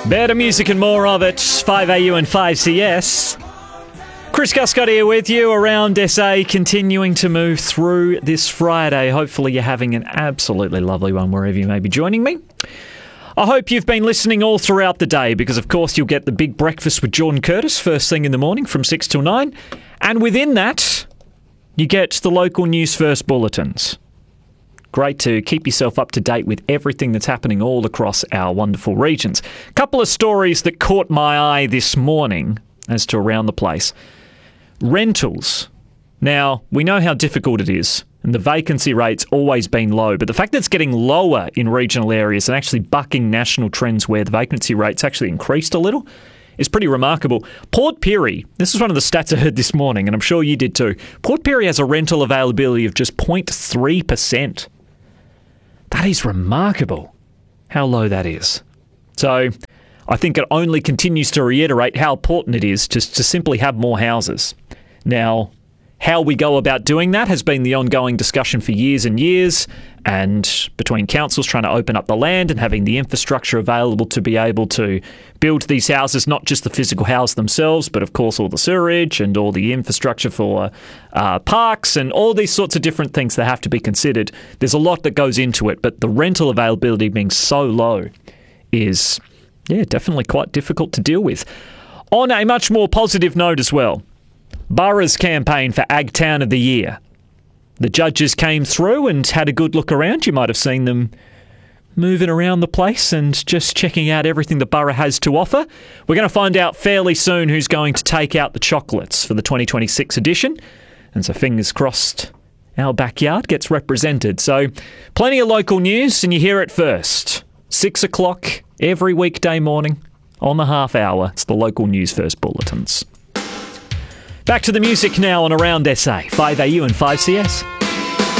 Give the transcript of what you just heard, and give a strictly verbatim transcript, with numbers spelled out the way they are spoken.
Better music and more of it. five A U and five C S. Chris Guscott here with you around S A, continuing to move through this Friday. Hopefully you're having an absolutely lovely one wherever you may be joining me. I hope you've been listening all throughout the day because, of course, you'll get the big breakfast with Jordan Curtis first thing in the morning from six till nine. And within that, you get the local news first bulletins. Great to keep yourself up to date with everything that's happening all across our wonderful regions. A couple of stories that caught my eye this morning as to around the place. Rentals. Now, we know how difficult it is, and the vacancy rate's always been low, but the fact that it's getting lower in regional areas and actually bucking national trends where the vacancy rate's actually increased a little is pretty remarkable. Port Pirie, this is one of the stats I heard this morning, and I'm sure you did too. Port Pirie has a rental availability of just zero point three percent. That is remarkable, how low that is. So I think it only continues to reiterate how important it is to, to simply have more houses. Now, how we go about doing that has been the ongoing discussion for years and years, and between councils trying to open up the land and having the infrastructure available to be able to build these houses, not just the physical house themselves, but of course all the sewerage and all the infrastructure for uh, parks and all these sorts of different things that have to be considered. There's a lot that goes into it, but the rental availability being so low is, yeah, definitely quite difficult to deal with. On a much more positive note as well, Borough's campaign for Ag Town of the Year. The judges came through and had a good look around. You might have seen them moving around the place and just checking out everything the borough has to offer. We're going to find out fairly soon who's going to take out the chocolates for the twenty twenty-six edition. And so fingers crossed our backyard gets represented. So plenty of local news, and you hear it first. Six o'clock every weekday morning on the half hour. It's the local news first bulletins. Back to the music now on Around S A, five A U and five C S.